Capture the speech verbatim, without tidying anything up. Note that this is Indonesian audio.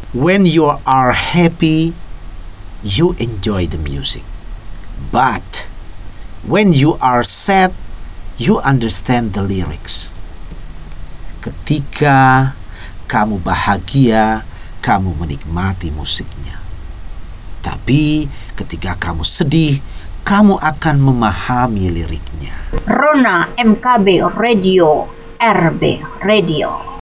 When you are happy, you enjoy the music. But when you are sad, you understand the lyrics. Ketika kamu bahagia, kamu menikmati musiknya. Tapi ketika kamu sedih, kamu akan memahami liriknya. Rona M K B Radio, R B Radio.